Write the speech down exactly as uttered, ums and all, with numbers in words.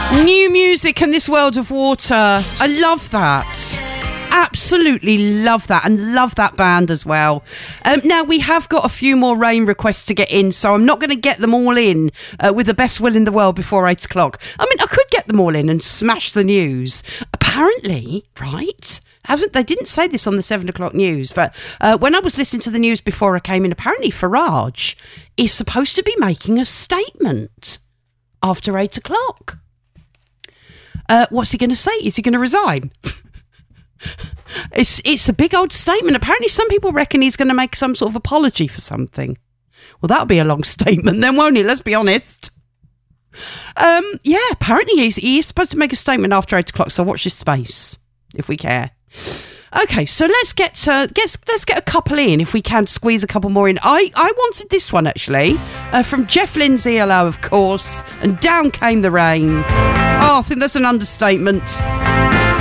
New music in this world of water. I love that. Absolutely love that, and love that band as well. Um, now, we have got a few more rain requests to get in, so I'm not going to get them all in uh, with the best will in the world before eight o'clock. I mean, I could get them all in and smash the news. Apparently, right? Haven't they didn't say this on the seven o'clock news, but uh, when I was listening to the news before I came in, apparently Farage is supposed to be making a statement after eight o'clock. Uh, what's he going to say? Is he going to resign? It's it's a big old statement. Apparently some people reckon he's going to make some sort of apology for something. Well, that'll be a long statement then, won't it? Let's be honest. Um, yeah, apparently he's, he is supposed to make a statement after eight o'clock, so watch this space, if we care. Okay, so let's get uh, let's, let's get a couple in, if we can squeeze a couple more in. I, I wanted this one, actually, uh, from Jeff Lindsay, hello, of course, and Down Came the Rain. Oh, I think that's an understatement.